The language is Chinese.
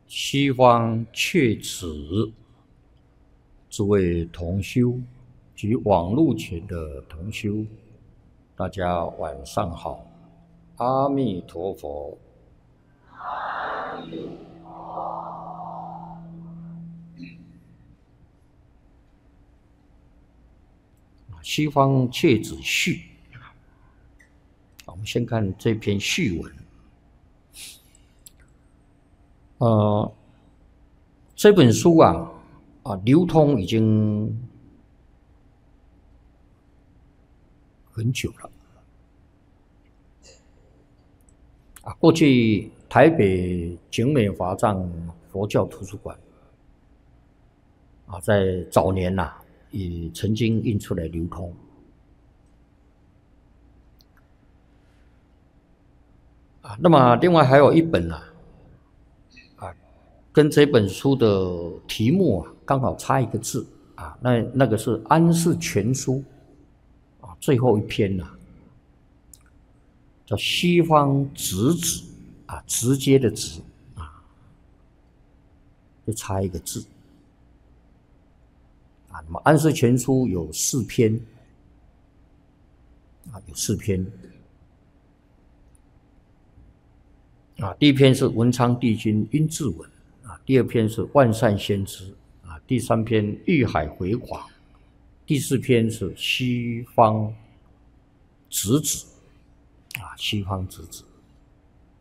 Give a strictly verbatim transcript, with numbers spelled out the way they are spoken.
西方阙子，诸位同修及网络前的同修，大家晚上好，阿弥陀佛。 阿弥陀佛。 西方阙子序，我们先看这篇序文。呃，这本书啊，啊，流通已经很久了。啊，过去台北景美华藏佛教图书馆啊，在早年呐、啊，也曾经印出来流通。啊，那么另外还有一本啊，啊，跟这本书的题目啊刚好差一个字啊，那那个是《安世全书》啊，最后一篇呐、啊，叫《西方直子》啊，直接的直啊，就差一个字啊。那么《安世全书》有四篇啊，有四篇啊。第一篇是文昌帝君殷志文啊，第二篇是万善先知啊，第三篇玉海回广，第四篇是西方直子啊，西方直子。